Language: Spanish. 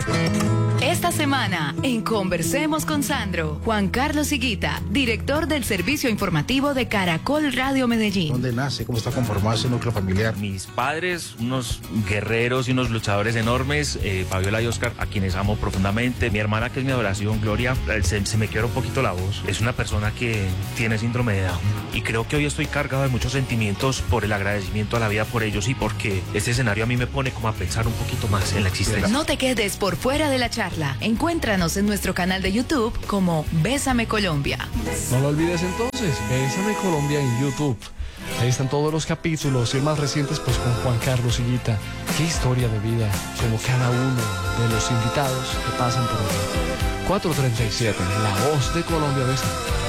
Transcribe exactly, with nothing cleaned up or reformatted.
Esta semana, en Conversemos con Sandro, Juan Carlos Higuita, director del Servicio Informativo de Caracol Radio Medellín. ¿Dónde nace? ¿Cómo está conformado ese núcleo familiar? Mis padres, unos guerreros y unos luchadores enormes, eh, Fabiola y Oscar, a quienes amo profundamente. Mi hermana, que es mi adoración, Gloria, se, se me quiebra un poquito la voz. Es una persona que tiene síndrome de Down. Y creo que hoy estoy cargado de muchos sentimientos por el agradecimiento a la vida por ellos y porque este escenario a mí me pone como a pensar un poquito más en la existencia. No te quedes por fuera de la charla. Encuéntranos en nuestro canal de YouTube como Bésame Colombia. No lo olvides entonces, Bésame Colombia en YouTube. Ahí están todos los capítulos y el más recientes pues con Juan Carlos Higuita. Qué historia de vida, como cada uno de los invitados que pasan por aquí. cuatro treinta y siete, La Voz de Colombia. Bésame.